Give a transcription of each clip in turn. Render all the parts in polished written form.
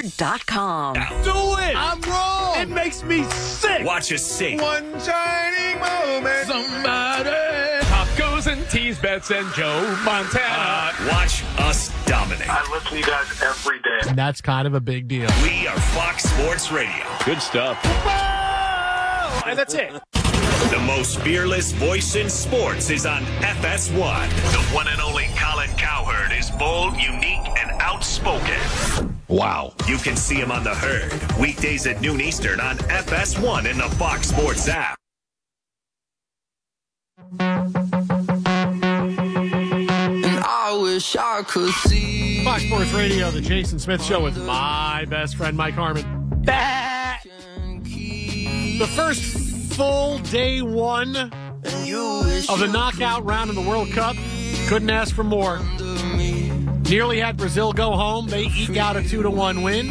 SportsCenter.com. Do it! I'm wrong. It makes me sick. Watch us sing. One shining moment. Somebody. Tacos and teas, bets and Joe Montana. Watch us dominate. I listen to you guys every day. And that's kind of a big deal. We are Fox Sports Radio. Good stuff. Whoa! And that's it. The most fearless voice in sports is on FS1. The one and only Colin Cowherd is bold, unique, and outspoken. Wow. You can see him on The Herd, weekdays at noon Eastern on FS1 in the Fox Sports app. And I wish I could see. Fox Sports Radio, the Jason Smith Show with my best friend, Mike Harmon. The first full day one of the knockout round in the World Cup. Couldn't ask for more. Nearly had Brazil go home. They eke out a 2-1 win.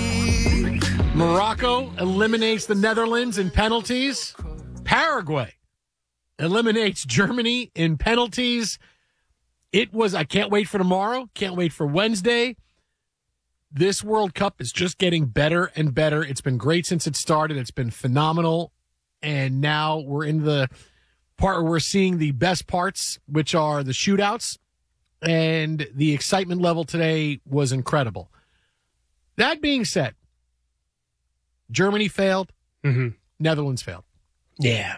Morocco eliminates the Netherlands in penalties. Paraguay eliminates Germany in penalties. I can't wait for tomorrow. Can't wait for Wednesday. This World Cup is just getting better and better. It's been great since it started. It's been phenomenal. And now we're in the part where we're seeing the best parts, which are the shootouts. And the excitement level today was incredible. That being said, Germany failed. Netherlands failed. Yeah.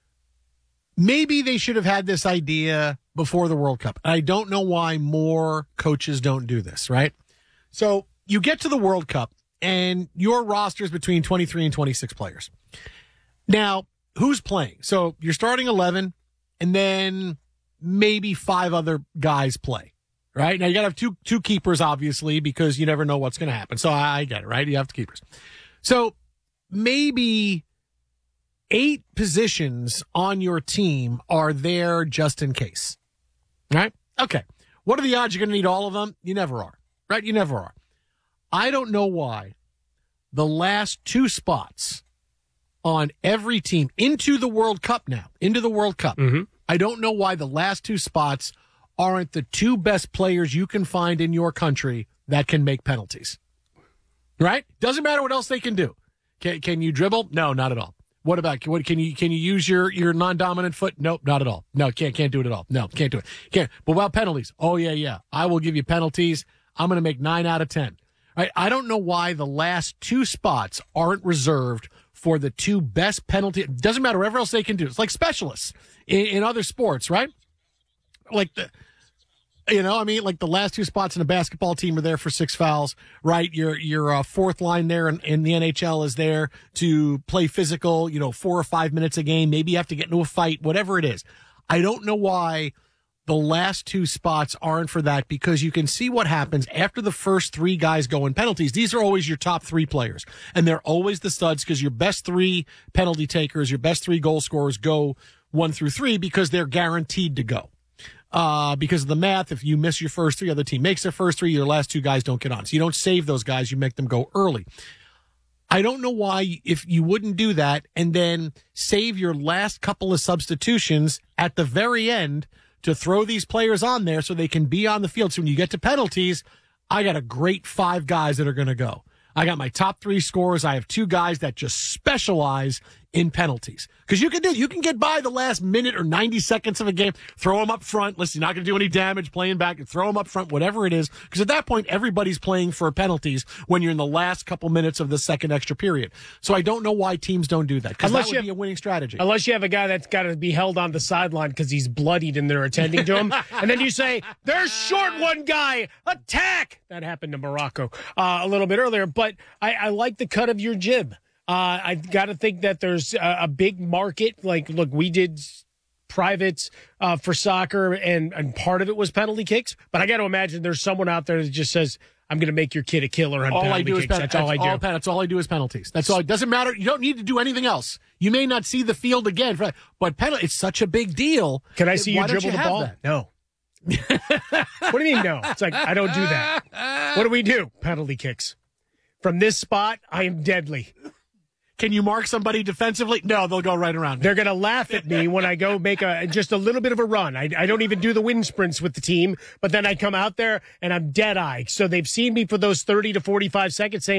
Maybe they should have had this idea before the World Cup. I don't know why more coaches don't do this, right? So you get to the World Cup, and your roster is between 23 and 26 players. Now, who's playing? So you're starting 11, and then maybe 5 other guys play, right? Now, you got to have two keepers, obviously, because you never know what's going to happen. So I get it, right? You have keepers. So maybe 8 positions on your team are there just in case, right? Okay. What are the odds you're going to need all of them? You never are, right? You never are. I don't know why the last 2 spots on every team into the World Cup now, into the World Cup. I don't know why the last 2 spots aren't the 2 best players you can find in your country that can make penalties, right? Doesn't matter what else they can do. Can you dribble? No, not at all. What about, can you use your non-dominant foot? Nope, not at all. No, can't do it at all. No, can't do it. Can't. But about penalties? Oh, yeah. I will give you penalties. I'm going to make 9 out of 10. Right? I don't know why the last 2 spots aren't reserved for the 2 best penalty. It doesn't matter whatever else they can do. It's like specialists in other sports, right? Like like the last 2 spots in a basketball team are there for 6 fouls, right? Your fourth line there in the NHL is there to play physical, 4 or 5 minutes a game. Maybe you have to get into a fight, whatever it is. I don't know why the last 2 spots aren't for that, because you can see what happens after the first 3 guys go in penalties. These are always your top 3 players, and they're always the studs because your best 3 penalty takers, your best 3 goal scorers go 1 through 3 because they're guaranteed to go. Because of the math, if you miss your first 3, other team makes their first 3, your last 2 guys don't get on. So you don't save those guys, you make them go early. I don't know why, if you wouldn't do that and then save your last couple of substitutions at the very end to throw these players on there so they can be on the field. So when you get to penalties, I got a great 5 guys that are going to go. I got my top 3 scorers. I have 2 guys that just specialize in penalties. Because you can get by the last minute or 90 seconds of a game, throw them up front. Listen, you're not going to do any damage playing back, and throw them up front, whatever it is. Because at that point, everybody's playing for penalties when you're in the last couple minutes of the second extra period. So I don't know why teams don't do that, because that would be a winning strategy. Unless you have a guy that's got to be held on the sideline because he's bloodied and they're attending to him. And then you say, there's short one guy, attack! That happened to Morocco a little bit earlier. But I like the cut of your jib. I got to think that there's a big market. Like, look, we did privates for soccer, and part of it was penalty kicks. But I got to imagine there's someone out there that just says, I'm going to make your kid a killer on penalty kicks. That's all I do. That's all I do is penalties. That's all. It doesn't matter. You don't need to do anything else. You may not see the field again, but it's such a big deal. Can I see you dribble the ball? No. What do you mean, no? It's like, I don't do that. What do we do? Penalty kicks. From this spot, I am deadly. Can you mark somebody defensively? No, they'll go right around me. They're going to laugh at me when I go make just a little bit of a run. I don't even do the wind sprints with the team, but then I come out there and I'm dead-eye. So they've seen me for those 30 to 45 seconds saying,